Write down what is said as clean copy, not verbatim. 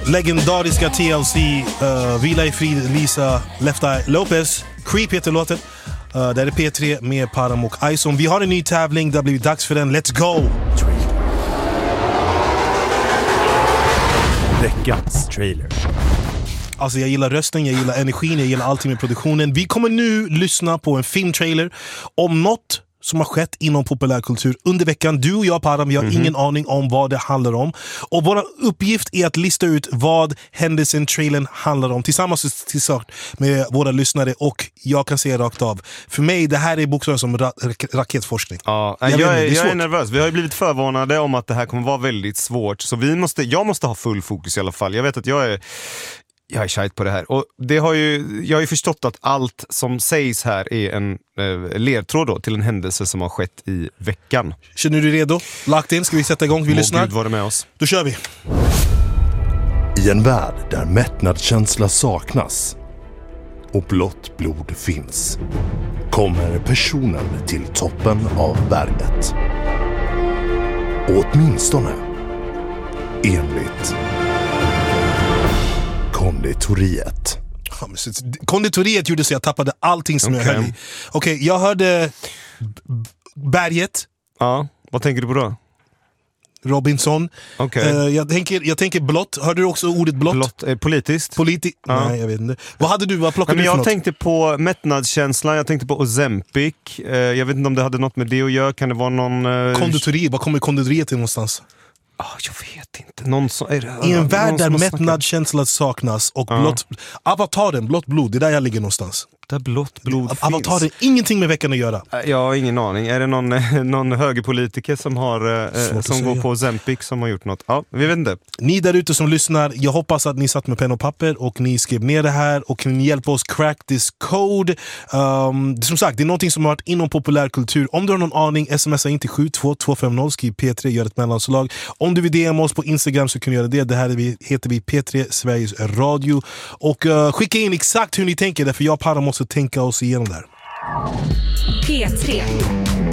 Legendariska TLC, Vila i frid, Lisa, Left Eye Lopez, Creep heter låten. Där är P3 med Param och Ison. Vi har en ny tävling, det har blivit dags för den. Let's go! Veckans trailer. Alltså jag gillar rösten, jag gillar energin, jag gillar allting med produktionen. Vi kommer nu lyssna på en filmtrailer om något som har skett inom populärkultur under veckan. Du och jag, Param, vi har ingen aning om vad det handlar om. Och vår uppgift är att lista ut vad händelsen trailern handlar om tillsammans med våra lyssnare. Och jag kan säga rakt av, för mig, det här är bokstavligen som raketforskning. Ja, jag är nervös. Vi har ju blivit förvarnade om att det här kommer vara väldigt svårt. Så jag måste ha full fokus i alla fall. Jag vet att jag är shit på det här. Och jag har ju förstått att allt som sägs här är en ledtråd då, till en händelse som har skett i veckan. Känner du redo? Lagt in, ska vi sätta igång? Vi lyssnar. Gud vara med oss. Då kör vi. I en värld där mättnadskänsla saknas och blått blod finns, kommer personen till toppen av berget. Åtminstone enligt konditoriet. Konditoriet gjorde så jag tappade allting som jag höll i. Okej, jag hörde berget. Ja, vad tänker du på då? Robinson. Jag tänker blått. Hörde du också ordet blått? Blått, politiskt? Ja. Nej, jag vet inte. Vad hade du? Vad plockade du för jag något? tänkte på mättnadskänslan, jag tänkte på Ozempic. Jag vet inte om det hade något med det att göra. Kan det vara någon... Konditori, vad kommer konditoriet till någonstans? Jag vet inte. Någon som, i en värld där mättnadskänslan saknas och blått... Avataren, blått blod, det är där jag ligger någonstans. Där blått blod finns. Avataren, ingenting med veckan att göra. Jag har ingen aning. Är det någon högerpolitiker som går på Ozempic som har gjort något? Ja, vi vet inte. Ni där ute som lyssnar, jag hoppas att ni satt med penna och papper och ni skrev ner det här och ni hjälper oss crack this code. Som sagt, det är någonting som har varit inom populärkultur. Om du har någon aning, smsa in till 72250, skriv P3, gör ett mellanslag. Om du vill DM oss på Instagram så kan du göra det. Det här heter vi P3 Sveriges Radio. Och skicka in exakt hur ni tänker, därför jag och Param måste tänka oss igenom där. P3